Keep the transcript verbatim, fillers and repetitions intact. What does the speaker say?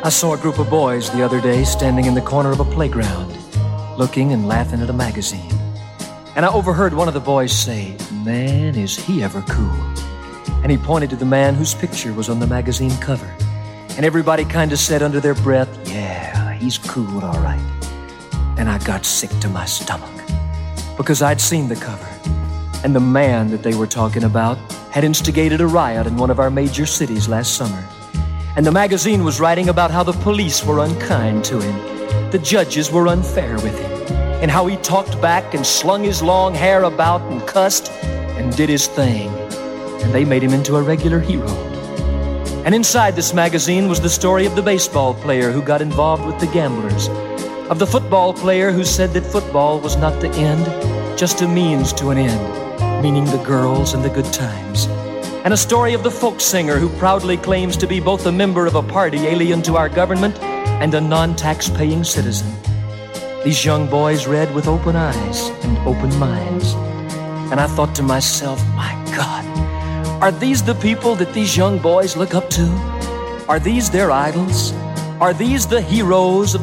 I saw a group of boys the other day standing in the corner of a playground, looking and laughing at a magazine. And I overheard one of the boys say, "Man, is he ever cool." And he pointed to the man whose picture was on the magazine cover. And everybody kind of said under their breath, "Yeah, he's cool, all right." And I got sick to my stomach, because I'd seen the cover, and the man that they were talking about had instigated a riot in one of our major cities last summer. And the magazine was writing about how the police were unkind to him, the judges were unfair with him, and how he talked back and slung his long hair about and cussed and did his thing. And they made him into a regular hero. And inside this magazine was the story of the baseball player who got involved with the gamblers, of the football player who said that football was not the end, just a means to an end, meaning the girls and the good times. And a story of the folk singer who proudly claims to be both a member of a party alien to our government and a non-tax-paying citizen. These young boys read with open eyes and open minds. And I thought to myself, my God, are these the people that these young boys look up to? Are these their idols? Are these the heroes of